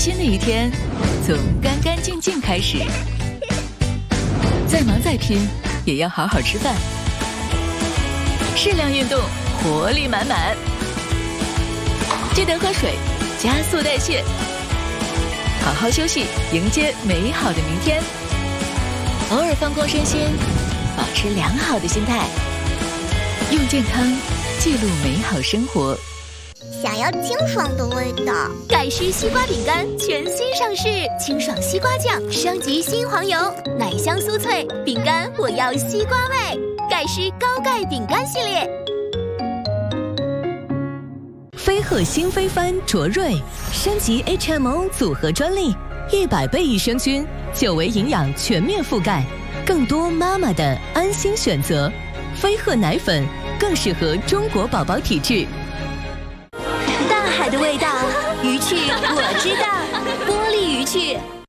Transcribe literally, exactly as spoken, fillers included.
新的一天从干干净净开始。再忙再拼，也要好好吃饭，适量运动，活力满满。记得喝水，加速代谢。好好休息，迎接美好的明天。偶尔放空身心，保持良好的心态，用健康记录美好生活。 想要清爽的味道， 盖诗西瓜饼干全新上市，清爽西瓜酱升级新黄油，奶香酥脆，饼干我要西瓜味。盖诗高钙饼干系列。 飞鹤新飞帆卓瑞升级 H M O 组合专利，一百倍益生菌，久维营养全面覆盖，更多妈妈的安心选择。飞鹤奶粉更适合中国宝宝体质。 大海的味道，鱼翅我知道，玻璃鱼翅。